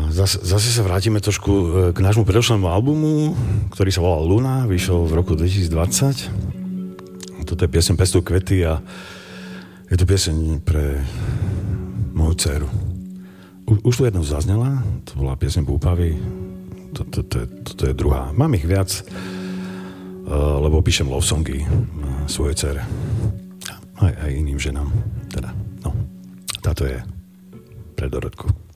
Zase sa vrátime trošku k nášmu predošlému albumu, ktorý sa volal Luna, vyšiel v roku 2020. Toto je pieseň Pestuj kvety a je to pieseň pre moju dceru. Už tu jednou zaznela, to bola pieseň Púpavy, toto je druhá. Mám ich viac, lebo píšem love songy svojej dcere. Aj iným ženám. Teda, no, táto je pre Dorotku.